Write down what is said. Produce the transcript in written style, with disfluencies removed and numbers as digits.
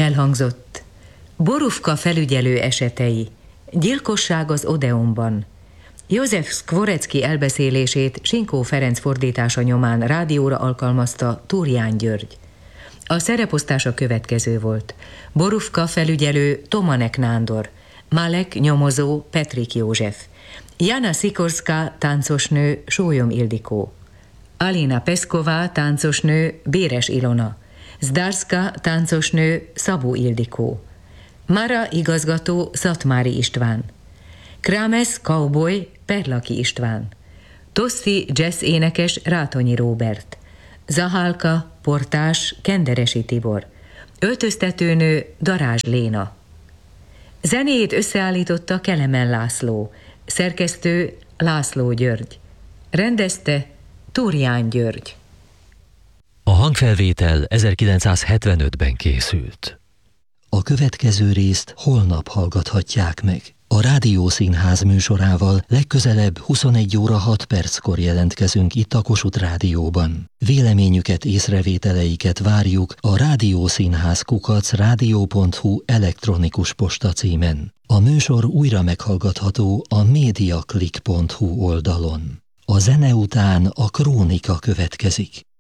elhangzott Borufka felügyelő esetei, gyilkosság az Odeonban. József Szkvorecki elbeszélését Sinkó Ferenc fordítása nyomán rádióra alkalmazta Túrján György. A szereposztás a következő volt. Borufka felügyelő Tomanek Nándor, Malek nyomozó Petrik József, Jana Szikorszka táncosnő Sólyom Ildikó, Alina Peszková táncosnő Béres Ilona, Zdarska táncosnő Szabó Ildikó, Mara igazgató Szatmári István, Krames cowboy Perlaki István, Tosszi jazz énekes Rátonyi Róbert, Zahálka portás Kenderesi Tibor, öltöztetőnő Darázs Léna. Zenéjét összeállította Kelemen László, szerkesztő László György, rendezte Túrján György. A hangfelvétel 1975-ben készült. A következő részt holnap hallgathatják meg. A Rádiószínház műsorával legközelebb 21 óra 6 perckor jelentkezünk itt a Kossuth Rádióban. Véleményüket, észrevételeiket várjuk a rádiószínház@radio.hu elektronikus postacímen. A műsor újra meghallgatható a mediaclick.hu oldalon. A zene után a krónika következik.